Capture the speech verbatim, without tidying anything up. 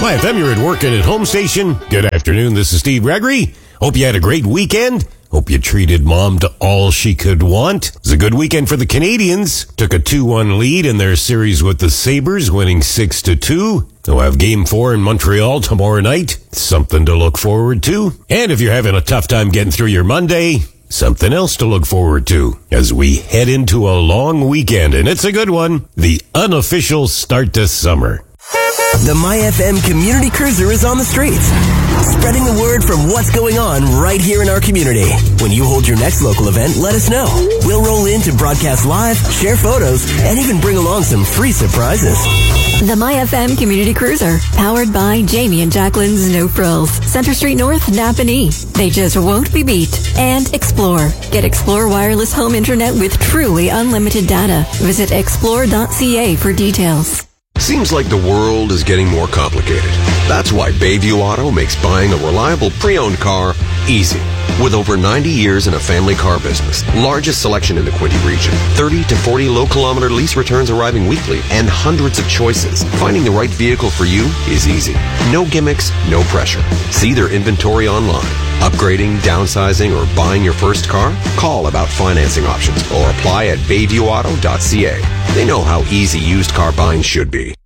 My F M, you're at work and at home station. Good afternoon, this is Steve Gregory. Hope you had a great weekend. Hope you treated Mom to all she could want. It was a good weekend for the Canadians. Took a two one lead in their series with the Sabres, winning six to two. They'll have game four in Montreal tomorrow night. Something to look forward to. And if you're having a tough time getting through your Monday, something else to look forward to as we head into a long weekend, and it's a good one. The unofficial start to summer. The My F M Community Cruiser is on the streets, spreading the word from what's going on right here in our community. When you hold your next local event, let us know. We'll roll in to broadcast live, share photos, and even bring along some free surprises. The My F M Community Cruiser, powered by Jamie and Jacqueline's No Frills, Center Street North, Napanee. They just won't be beat. And Explore. Get Explore wireless home internet with truly unlimited data. Visit explore dot c a for details. Seems like the world is getting more complicated. That's why Bayview Auto makes buying a reliable pre-owned car easy. With over ninety years in a family car business, largest selection in the Quinte region, thirty to forty low-kilometer lease returns arriving weekly, and hundreds of choices, finding the right vehicle for you is easy. No gimmicks, no pressure. See their inventory online. Upgrading, downsizing, or buying your first car? Call about financing options or apply at bayview auto dot c a. They know how easy used car buying should be.